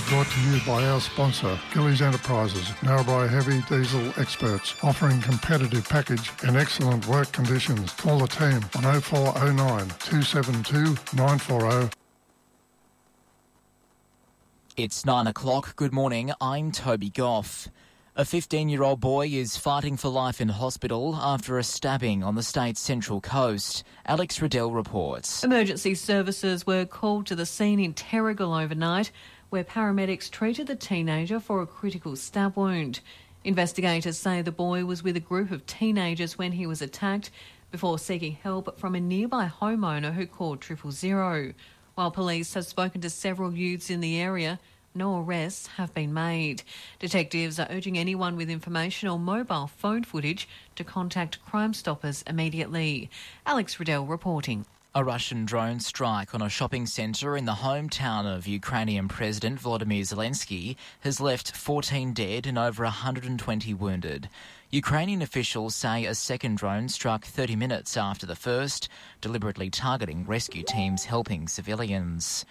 brought to you by our sponsor, Gillies Enterprises, Narrabri Heavy Diesel experts, offering competitive package and excellent work conditions. Call the team on 0409 272 940. It's 9 o'clock. Good morning. I'm Toby Goff. A 15-year-old boy is fighting for life in hospital after a stabbing on the state's central coast. Alex Riddell reports. Emergency services were called to the scene in Terrigal overnight, where paramedics treated the teenager for a critical stab wound. Investigators say the boy was with a group of teenagers when he was attacked before seeking help from a nearby homeowner who called 000. While police have spoken to several youths in the area, no arrests have been made. Detectives are urging anyone with information or mobile phone footage to contact Crime Stoppers immediately. Alex Riddell reporting. A Russian drone strike on a shopping centre in the hometown of Ukrainian President Volodymyr Zelensky has left 14 dead and over 120 wounded. Ukrainian officials say a second drone struck 30 minutes after the first, deliberately targeting rescue teams helping civilians.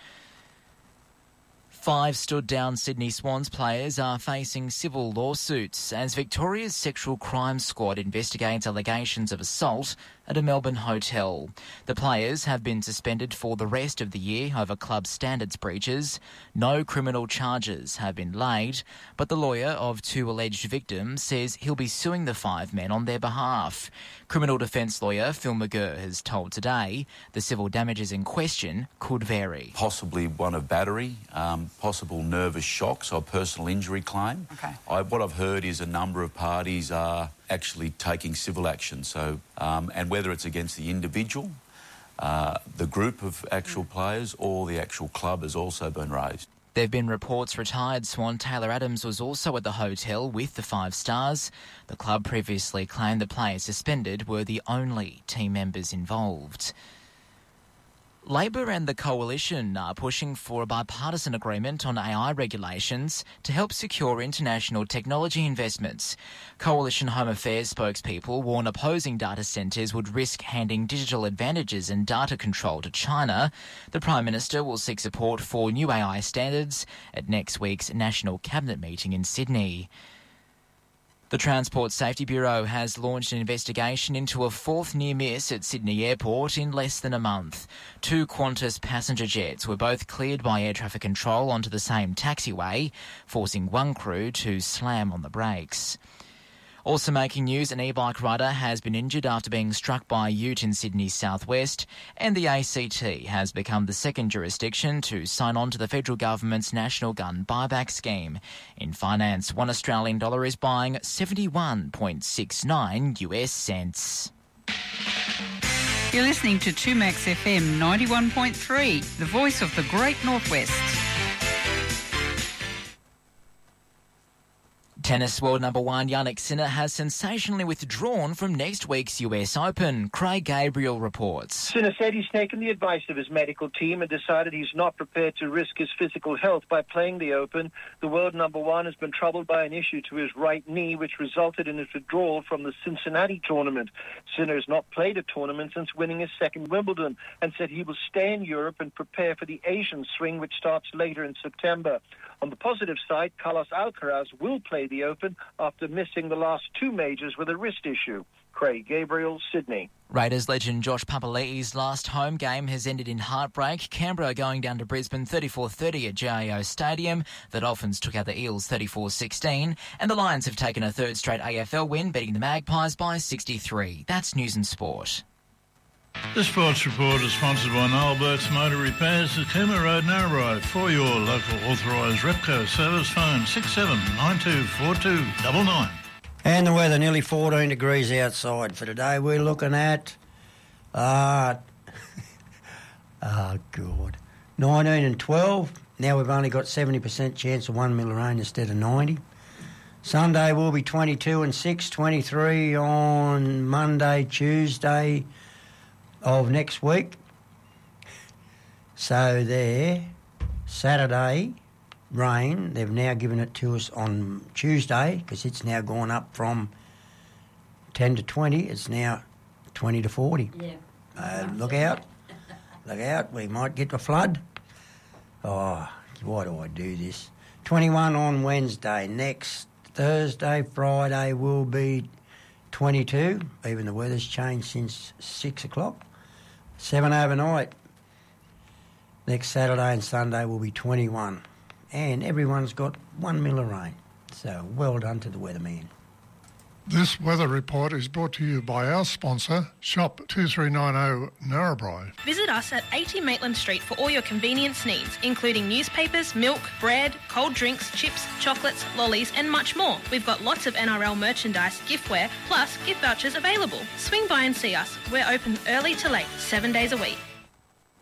5 stood-down Sydney Swans players are facing civil lawsuits as Victoria's Sexual Crime Squad investigates allegations of assault at a Melbourne hotel. The players have been suspended for the rest of the year over club standards breaches. No criminal charges have been laid, but the lawyer of 2 alleged victims says he'll be suing the 5 men on their behalf. Criminal defence lawyer Phil McGurr has told Today the civil damages in question could vary. Possibly one of battery, possible nervous shocks or personal injury claim. Okay. What I've heard is a number of parties are actually taking civil action. So, and whether it's against the individual, the group of actual players or the actual club has also been raised. There have been reports retired Swan Taylor Adams was also at the hotel with the 5 stars. The club previously claimed the players suspended were the only team members involved. Labor and the Coalition are pushing for a bipartisan agreement on AI regulations to help secure international technology investments. Coalition Home Affairs spokespeople warn opposing data centres would risk handing digital advantages and data control to China. The Prime Minister will seek support for new AI standards at next week's National Cabinet meeting in Sydney. The Transport Safety Bureau has launched an investigation into a 4th near miss at Sydney Airport in less than a month. 2 Qantas passenger jets were both cleared by air traffic control onto the same taxiway, forcing one crew to slam on the brakes. Also making news, an e-bike rider has been injured after being struck by a ute in Sydney's southwest, and the ACT has become the second jurisdiction to sign on to the federal government's national gun buyback scheme. In finance, $1 Australian is buying 71.69 US cents. You're listening to 2Max FM 91.3, the voice of the Great Northwest. Tennis world number 1 Jannik Sinner has sensationally withdrawn from next week's US Open. Craig Gabriel reports. Sinner said he's taken the advice of his medical team and decided he's not prepared to risk his physical health by playing the Open. The world number 1 has been troubled by an issue to his right knee, which resulted in his withdrawal from the Cincinnati tournament. Sinner has not played a tournament since winning his 2nd Wimbledon and said he will stay in Europe and prepare for the Asian swing, which starts later in September. On the positive side, Carlos Alcaraz will play the Open after missing the last 2 majors with a wrist issue. Craig Gabriel, Sydney. Raiders legend Josh Papali'i's last home game has ended in heartbreak. Canberra going down to Brisbane 34-30 at GIO Stadium. The Dolphins took out the Eels 34-16. And the Lions have taken a 3rd straight AFL win, beating the Magpies by 63. That's News and Sport. This sports report is sponsored by Noel Burke's Motor Repairs at Cooma Road, Narrabri. For your local authorised Repco service, phone 67924299. And the weather, nearly 14 degrees outside for today. We're looking at, God, 19 and 12. Now we've only got 70% chance of 1 mil rain instead of 90. Sunday will be 22 and 6, 23 on Monday, Tuesday of next week. So there, Saturday, rain. They've now given it to us on Tuesday because it's now gone up from 10 to 20. It's now 20 to 40. Yeah. Look out. Look out. We might get a flood. Oh, why do I do this? 21 on Wednesday. Next Thursday, Friday will be 22. Even the weather's changed since 6 o'clock. 7 overnight. Next Saturday and Sunday will be 21. And everyone's got 1 mil of rain. So well done to the weatherman. This weather report is brought to you by our sponsor, Shop 2390 Narrabri. Visit us at 80 Maitland Street for all your convenience needs, including newspapers, milk, bread, cold drinks, chips, chocolates, lollies and much more. We've got lots of NRL merchandise, giftware, plus gift vouchers available. Swing by and see us. We're open early to late, 7 days a week.